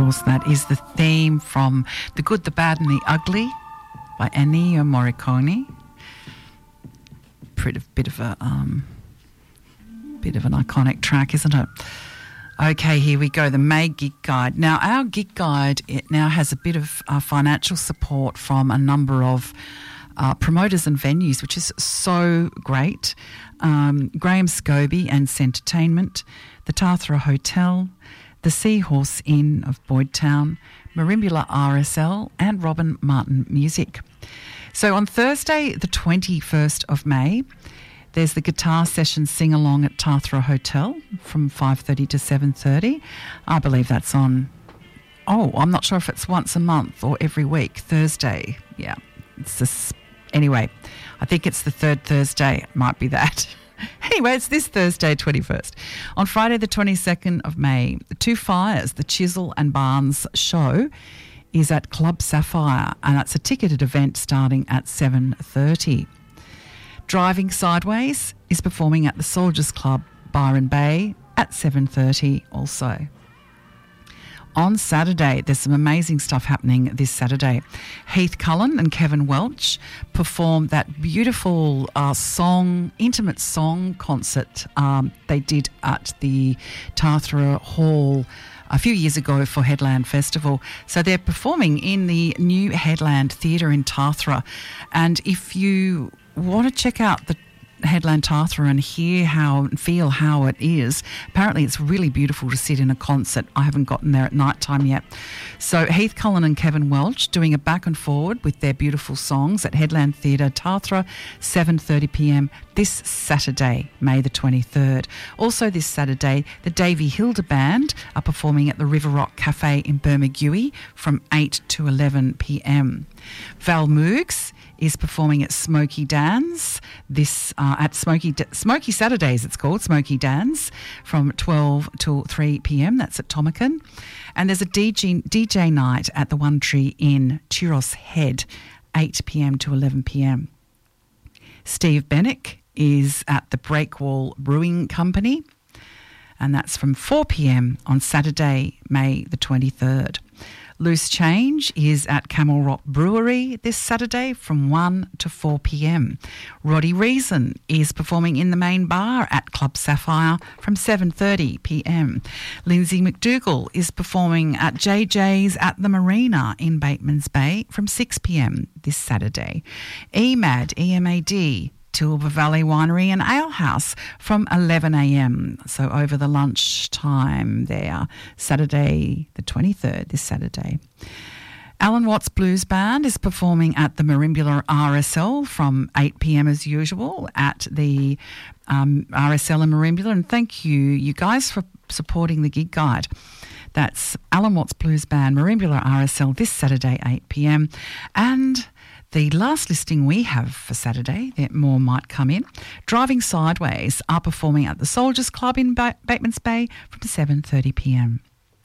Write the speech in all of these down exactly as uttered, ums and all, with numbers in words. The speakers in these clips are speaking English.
course, that is the theme from The Good, the Bad and the Ugly by Ennio Morricone. Pretty bit of a um, bit of an iconic track, isn't it? Okay, here we go. The May Gig Guide. Now, our Gig Guide it now has a bit of uh, financial support from a number of uh, promoters and venues, which is so great. Um, Graham Scobie and Centertainment, the Tathra Hotel, the Seahorse Inn of Boydtown, Marimbula R S L and Robin Martin Music. So on Thursday, the twenty-first of May, there's the guitar session sing-along at Tathra Hotel from five thirty to seven thirty. I believe that's on, oh, I'm not sure if it's once a month or every week, Thursday. Yeah, it's this, anyway, I think it's the third Thursday. It might be that. Anyway, it's this Thursday, twenty-first. On Friday, the twenty-second of May, the Two Fires, the Chisel and Barnes show is at Club Sapphire, and it's a ticketed event starting at seven thirty. Driving Sideways is performing at the Soldiers Club, Byron Bay, at seven thirty also. On Saturday, there's some amazing stuff happening this Saturday. Heath Cullen and Kevin Welch performed that beautiful uh, song, intimate song concert um, they did at the Tathra Hall a few years ago for Headland Festival. So they're performing in the new Headland Theatre in Tathra. And if you want to check out the Headland Tathra and hear how and feel how it is, apparently it's really beautiful to sit in a concert. I haven't gotten there at night time yet. So Heath Cullen and Kevin Welch doing a back and forward with their beautiful songs at Headland Theatre Tathra, seven thirty p m this Saturday, May the twenty-third. Also this Saturday, the Davy Hilda Band are performing at the River Rock Cafe in Bermagui from eight to eleven p m. Val Moogs is performing at Smoky Dan's this uh, at Smoky Smoky Saturdays. It's called Smoky Dan's from twelve till three p m. That's at Tomakin, and there's a D J D J night at the One Tree Inn, Chiros Head, eight p m to eleven p m. Steve Bennick is at the Breakwall Brewing Company, and that's from four p m on Saturday, May the twenty-third. Loose Change is at Camel Rock Brewery this Saturday from one to four p m. Roddy Reason is performing in the main bar at Club Sapphire from seven thirty p m. Lindsay McDougall is performing at J J's at the Marina in Bateman's Bay from six p m this Saturday. E M A D, E M A D, Tilba Valley Winery and Ale House from eleven a m. So over the lunch time there, Saturday the twenty-third, this Saturday. Alan Watts Blues Band is performing at the Marimbula R S L from eight p m as usual at the um, R S L in Marimbula. And thank you, you guys, for supporting the Gig Guide. That's Alan Watts Blues Band, Marimbula R S L this Saturday, eight p m. And the last listing we have for Saturday, that more might come in, Driving Sideways are performing at the Soldiers Club in ba- Bateman's Bay from seven thirty p m.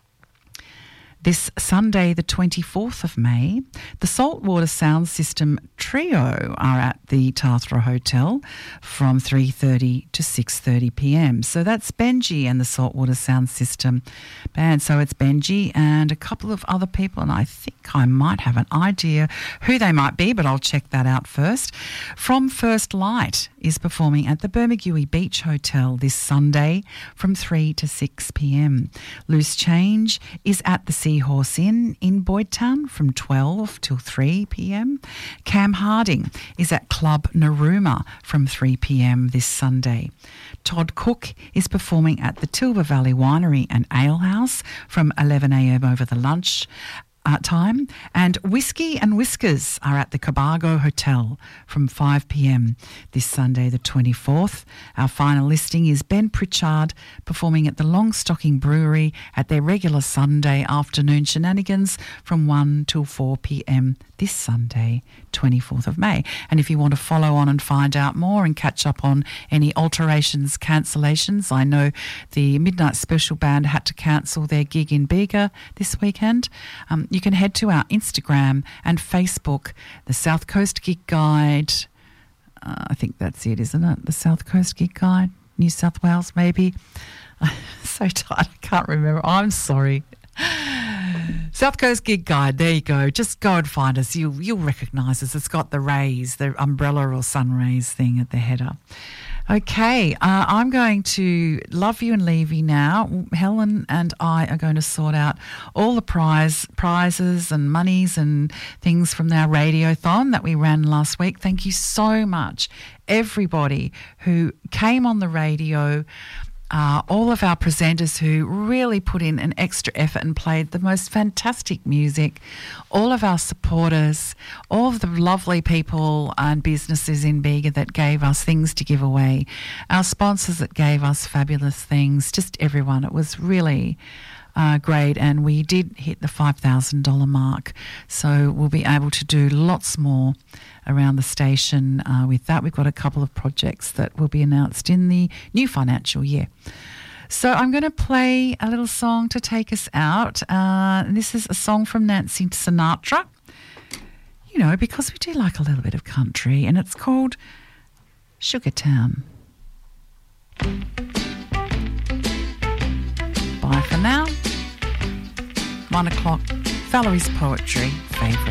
This Sunday, the twenty-fourth of May, the Saltwater Sound System Trio are at the Tathra Hotel from three thirty to six thirty p m. So that's Benji and the Saltwater Sound System Band. So it's Benji and a couple of other people, and I think I might have an idea who they might be, but I'll check that out first. From First Light is performing at the Bermagui Beach Hotel this Sunday from three to six p m. Loose Change is at the Seahorse Inn in Boydtown from twelve till three p m. Cam Harding is at Club Naruma from three p m this Sunday. Todd Cook is performing at the Tilba Valley Winery and Ale House from eleven a m over the lunch Uh, time, and Whiskey and Whiskers are at the Cobargo Hotel from five p m this Sunday the twenty-fourth. Our final listing is Ben Pritchard performing at the Longstocking Brewery at their regular Sunday afternoon shenanigans from one till four p m this Sunday twenty-fourth of May. And if you want to follow on and find out more and catch up on any alterations, cancellations, I know the Midnight Special Band had to cancel their gig in Bega this weekend. Um, you can head to our Instagram and Facebook, the South Coast Gig Guide. Uh, I think that's it, isn't it? The South Coast Gig Guide, New South Wales, maybe. I'm so tired, I can't remember. I'm sorry. South Coast Gig Guide, there you go. Just go and find us. You'll, you'll recognise us. It's got the rays, the umbrella or sun rays thing at the header. Okay, uh, I'm going to love you and leave you now. Helen and I are going to sort out all the prize prizes and monies and things from our radiothon that we ran last week. Thank you so much, everybody who came on the radio. Uh, all of our presenters who really put in an extra effort and played the most fantastic music, all of our supporters, all of the lovely people and businesses in Bega that gave us things to give away, our sponsors that gave us fabulous things, just everyone. It was really uh, great, and we did hit the five thousand dollars mark, so we'll be able to do lots more around the station uh, with that. We've got a couple of projects that will be announced in the new financial year. So I'm going to play a little song to take us out. Uh, and this is a song from Nancy Sinatra, you know, because we do like a little bit of country, and it's called Sugar Town. Bye for now. One o'clock, Valerie's Poetry Favourite.